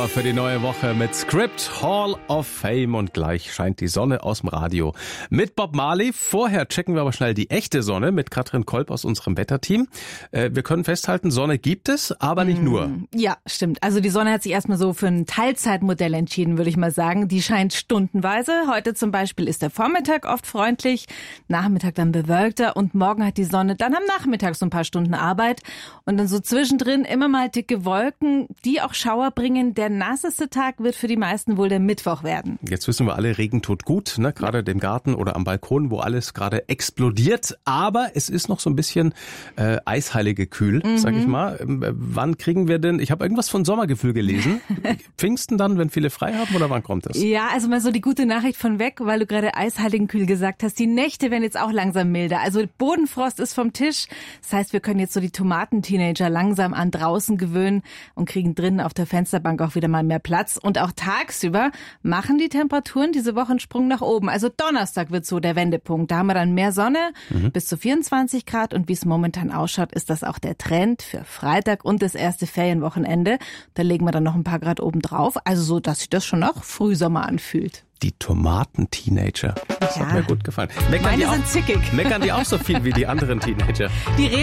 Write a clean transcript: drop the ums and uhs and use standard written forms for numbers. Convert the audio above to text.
Power für die neue Woche mit Script Hall of Fame und gleich scheint die Sonne aus dem Radio mit Bob Marley. Vorher checken wir aber schnell die echte Sonne mit Katrin Kolb aus unserem Wetterteam. Wir können festhalten, Sonne gibt es, aber nicht nur. Ja, stimmt. Also die Sonne hat sich erstmal so für ein Teilzeitmodell entschieden, würde ich mal sagen. Die scheint stundenweise. Heute zum Beispiel ist der Vormittag oft freundlich, Nachmittag dann bewölkter und morgen hat die Sonne dann am Nachmittag so ein paar Stunden Arbeit und dann so zwischendrin immer mal dicke Wolken, die auch Schauer bringen. Der nasseste Tag wird für die meisten wohl der Mittwoch werden. Jetzt wissen wir alle, Regen tut gut, ne? Gerade im Garten oder am Balkon, wo alles gerade explodiert. Aber es ist noch so ein bisschen eisheilige kühl, sag ich mal. Wann kriegen wir denn, ich habe irgendwas von Sommergefühl gelesen. Pfingsten dann, wenn viele frei haben, oder wann kommt das? Ja, also mal so die gute Nachricht von weg, weil du gerade eisheiligen kühl gesagt hast. Die Nächte werden jetzt auch langsam milder. Also Bodenfrost ist vom Tisch. Das heißt, wir können jetzt so die Tomatenteenager langsam an draußen gewöhnen und kriegen drinnen auf der Fensterbank auch wieder mal mehr Platz. Und auch tagsüber machen die Temperaturen diese Woche einen Sprung nach oben. Also Donnerstag wird so der Wendepunkt. Da haben wir dann mehr Sonne, bis zu 24 Grad. Und wie es momentan ausschaut, ist das auch der Trend für Freitag und das erste Ferienwochenende. Da legen wir dann noch ein paar Grad oben drauf. Also so, dass sich das schon nach Frühsommer anfühlt. Die Tomaten-Teenager. Das hat mir gut gefallen. Meine sind zickig. Meckern die auch so viel wie die anderen Teenager? Die reden